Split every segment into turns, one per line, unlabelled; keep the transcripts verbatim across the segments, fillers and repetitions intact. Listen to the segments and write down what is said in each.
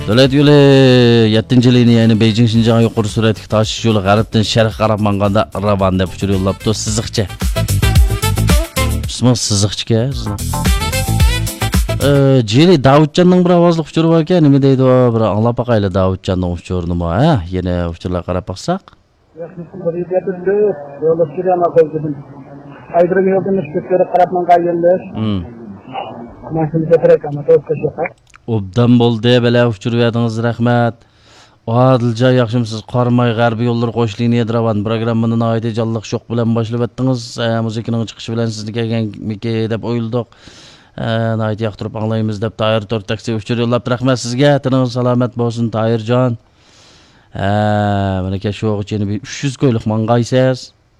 Dövlət yolu yettinci liniyani Beijing Şinjan yuqori suratli tashish yo'li g'arbdan sharqqa qarab manganda ravan deb uchur yo'llabdi. Siziqcha. Ismi siziqcha. Ee, Jeli Davudcanның bir avazliq uchuri bor ekan. Nima deydi o? Bir anglab baqayli Davudcanның uchurini mo, ha? Yana uchurlar qarab baqsaq.
Aydırı yoldan üstüne qarab mangaylar.
Hmm.
Mashina kerak ama to'xtash yo'q.
Obdan bo'ldi, bela uchurib yadingiz, rahmat. Adilja yaxshimsiz, Qarmay g'arbiy yo'llar qo'sh liniya ravan programmani nihoyat jonliq sho'q bilan boshlab o'tdingiz. Muzikaning chiqishi bilan sizni kelgan miki deb o'yildik. Nihoyat yoqtirib anglaymiz deb Tayir to'rt taksi uchur yo'llab rahmat sizga. Tiningiz salomat bo'lsin Tayirjon. Ha, mana ke shu uchun uch yuz ko'yliq mangaysiz.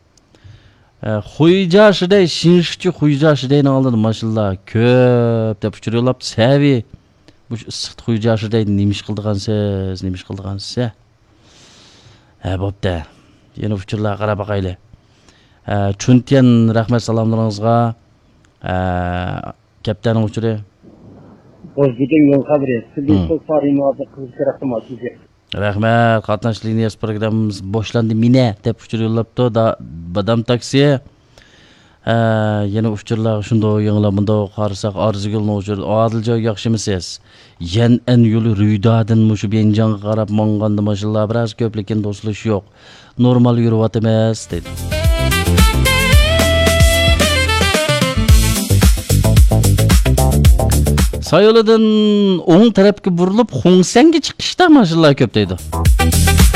Xuйja shiday, shinshchi xuйja shidayni oldi mashallah. Ko'p deb uchur yo'llab savi. Bu issiq xuйja shiday nimish qildigansiz, nimish qildigansiz. Ha, bo'pti. Yana uchurlar qarab baqayli. Chuntian rahmat salomlaringizga. Kaptanning uchuri.
O'zbekning yo'l xabari. Sizga so'z farimozda qilish kerak sizga.
Rahmat, qatnash liniyasi programmamiz boshlandi mina deb uchur yo'llabdi. Badam taksi. Yana uchurlar shunda yangilamında qarasak arzu yo'lni uchur. Adiljoy yaxshimisiz? Yan en yo'li Ruydadan mushu Benjanga qarab manganda mashallah biroz ko'p lekin do'stlash yo'q. Normal yuribotimiz dedi. Sayolidan o'ng tarafga burilib, Xongsanga chiqishda mashallah ko'p deydi.